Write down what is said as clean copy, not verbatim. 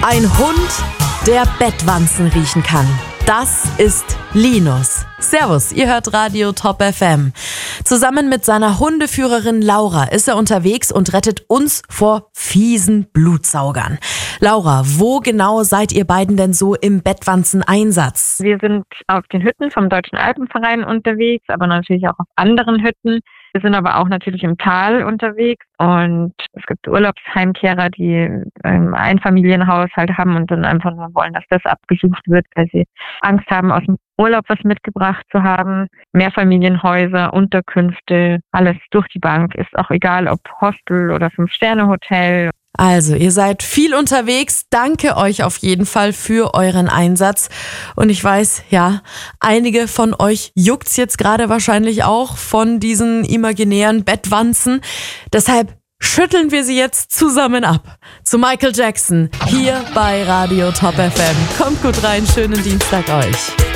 Ein Hund, der Bettwanzen riechen kann. Das ist Linus. Servus, ihr hört Radio Top FM. Zusammen mit seiner Hundeführerin Laura ist er unterwegs und rettet uns vor fiesen Blutsaugern. Laura, wo genau seid ihr beiden denn so im Bettwanzen-Einsatz? Wir sind auf den Hütten vom Deutschen Alpenverein unterwegs, aber natürlich auch auf anderen Hütten. Wir sind aber auch natürlich im Tal unterwegs und es gibt Urlaubsheimkehrer, die ein Einfamilienhaushalt haben und dann einfach nur wollen, dass das abgesucht wird, weil sie Angst haben, aus dem Urlaub was mitgebracht zu haben. Mehrfamilienhäuser, Unterkünfte, alles durch die Bank. Ist auch egal, ob Hostel oder 5-Sterne-Hotel. Also, ihr seid viel unterwegs. Danke euch auf jeden Fall für euren Einsatz. Und ich weiß, ja, einige von euch juckt's jetzt gerade wahrscheinlich auch von diesen imaginären Bettwanzen. Deshalb schütteln wir sie jetzt zusammen ab. Zu Michael Jackson, hier bei Radio Top FM. Kommt gut rein, schönen Dienstag euch.